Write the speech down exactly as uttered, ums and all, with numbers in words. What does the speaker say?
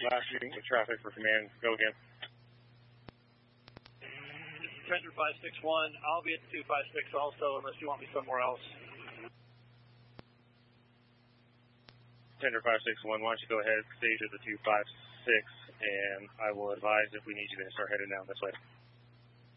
flashing the traffic for command. Go again. Tender five six one, I'll be at two five six also, unless you want me somewhere else. Tender five six one, why don't you go ahead, stage at the two five six, and I will advise if we need you to start heading down this way.